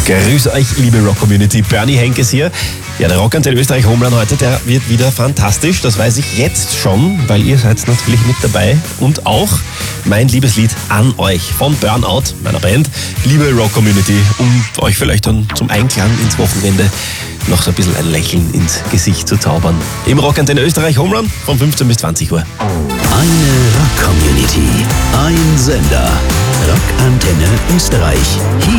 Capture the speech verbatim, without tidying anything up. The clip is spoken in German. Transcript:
Grüß euch, liebe Rock-Community. Bernie Henkes hier. Ja, der Rockantenne Österreich Homerun heute, der wird wieder fantastisch. Das weiß ich jetzt schon, weil ihr seid natürlich mit dabei. Und auch mein liebes Lied an euch von Burnout, meiner Band. Liebe Rock-Community, um euch vielleicht dann zum Einklang ins Wochenende noch so ein bisschen ein Lächeln ins Gesicht zu zaubern. Im Rockantenne Österreich Homerun von fünfzehn bis zwanzig Uhr. Eine Rock-Community, ein Sender. Rockantenne Österreich. Hier